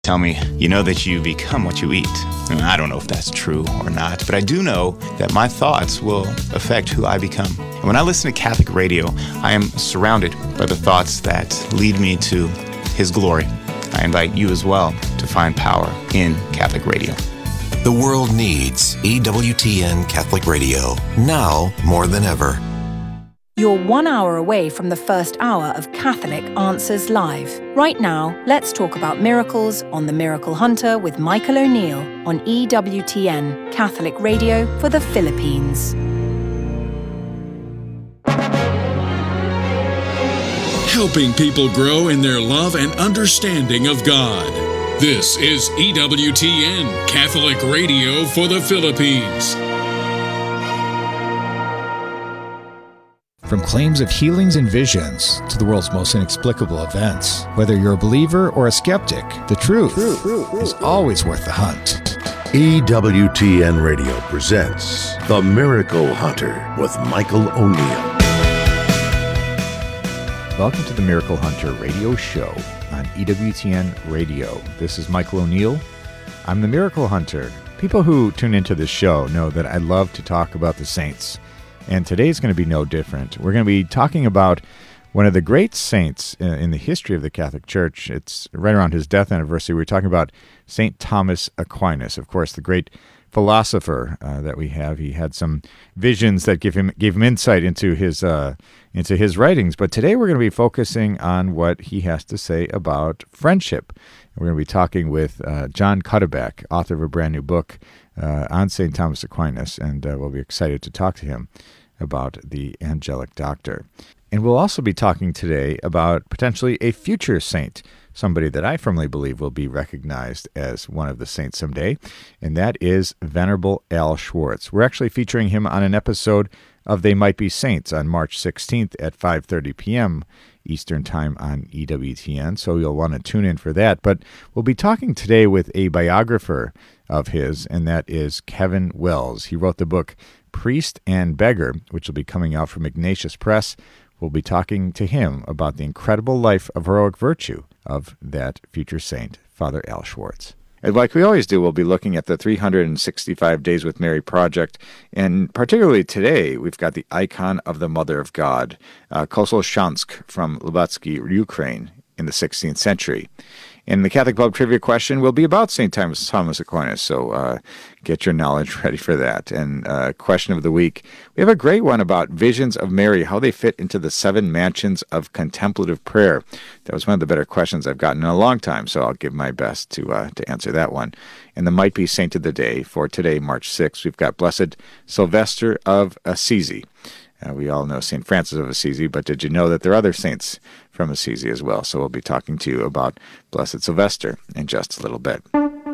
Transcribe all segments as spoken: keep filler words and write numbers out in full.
Tell me, you know that you become what you eat. And I don't know if that's true or not, but I do know that my thoughts will affect who I become. And when I listen to Catholic radio, I am surrounded by the thoughts that lead me to His glory. I invite you as well to find power in Catholic radio. The world needs E W T N Catholic Radio, now more than ever. You're one hour away from the first hour of Catholic Answers Live. Right now, let's talk about miracles on The Miracle Hunter with Michael O'Neill on E W T N Catholic Radio for the Philippines. Helping people grow in their love and understanding of God. This is E W T N Catholic Radio for the Philippines. From claims of healings and visions to the world's most inexplicable events, whether you're a believer or a skeptic, the truth is always worth the hunt. E W T N Radio presents The Miracle Hunter with Michael O'Neill. Welcome to The Miracle Hunter radio show on E W T N Radio. This is Michael O'Neill. I'm the Miracle Hunter. People who tune into this show know that I love to talk about the saints. And today's going to be no different. We're going to be talking about one of the great saints in the history of the Catholic Church. It's right around his death anniversary. We're talking about Saint Thomas Aquinas, of course, the great philosopher uh, that we have. He had some visions that give him gave him insight into his uh, into his writings. But today we're going to be focusing on what he has to say about friendship. We're going to be talking with uh, John Cuddeback, author of a brand new book uh, on Saint Thomas Aquinas, and uh, we'll be excited to talk to him about the angelic doctor. And we'll also be talking today about potentially a future saint, somebody that I firmly believe will be recognized as one of the saints someday, and that is Venerable Al Schwartz. We're actually featuring him on an episode of They Might Be Saints on March sixteenth at five thirty p.m. Eastern Time on E W T N, so you'll want to tune in for that. But we'll be talking today with a biographer of his, and that is Kevin Wells. He wrote the book Priest and Beggar, which will be coming out from Ignatius Press. We'll be talking to him about the incredible life of heroic virtue of that future saint, Father Al Schwartz. And like we always do, we'll be looking at the three hundred sixty-five Days with Mary project, and particularly today, we've got the icon of the Mother of God, uh, Kozelchansk from Lubatsky, Ukraine, in the sixteenth century. And the Catholic Pub Trivia question will be about Saint Thomas, Thomas Aquinas, so uh, get your knowledge ready for that. And uh, question of the week, we have a great one about visions of Mary, how they fit into the seven mansions of contemplative prayer. That was one of the better questions I've gotten in a long time, so I'll give my best to uh, to answer that one. And the Might Be Saint of the Day for today, March sixth, we've got Blessed Sylvester of Assisi. Uh, we all know Saint Francis of Assisi, but did you know that there are other saints from Assisi as well? So we'll be talking to you about Blessed Sylvester in just a little bit.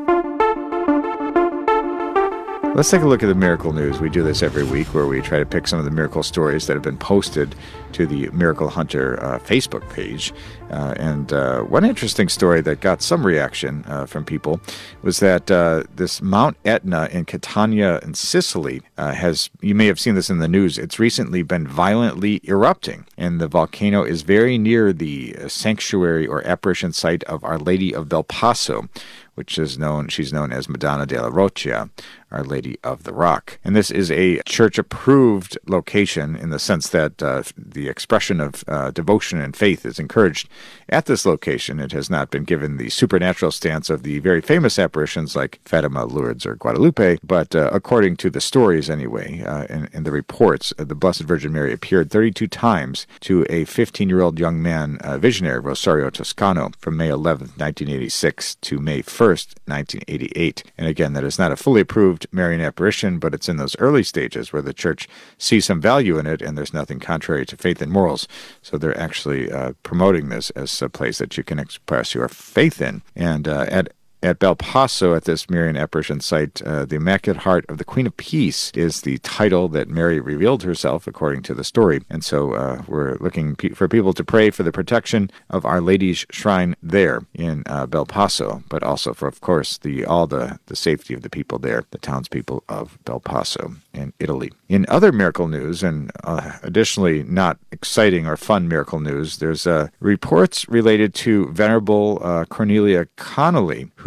Let's take a look at the miracle news. We do this every week where we try to pick some of the miracle stories that have been posted to the Miracle Hunter uh, Facebook page. Uh, and uh, one interesting story that got some reaction uh, from people was that uh, this Mount Etna in Catania in Sicily uh, has, you may have seen this in the news, it's recently been violently erupting. And the volcano is very near the sanctuary or apparition site of Our Lady of Del Paso, which is known, she's known as Madonna della Roccia, Our Lady of the Rock. And this is a church-approved location in the sense that uh, the expression of uh, devotion and faith is encouraged at this location. It has not been given the supernatural stance of the very famous apparitions like Fatima, Lourdes, or Guadalupe, but uh, according to the stories anyway, uh, and, and the reports, uh, the Blessed Virgin Mary appeared thirty-two times to a fifteen-year-old young man, uh, visionary, Rosario Toscano, from May eleventh, nineteen eighty-six to May first, nineteen eighty-eight. And again, that is not a fully approved Marian apparition, but it's in those early stages where the Church sees some value in it, and there's nothing contrary to faith and morals. So they're actually uh, promoting this as a place that you can express your faith in. And uh, at at Bel Paso, at this Marian apparition site, uh, the Immaculate Heart of the Queen of Peace is the title that Mary revealed herself, according to the story. And so uh, we're looking pe- for people to pray for the protection of Our Lady's shrine there in uh, Bel Paso, but also for, of course, the all the, the safety of the people there, the townspeople of Bel Paso in Italy. In other miracle news, and uh, additionally not exciting or fun miracle news, there's uh, reports related to Venerable uh, Cornelia Connolly,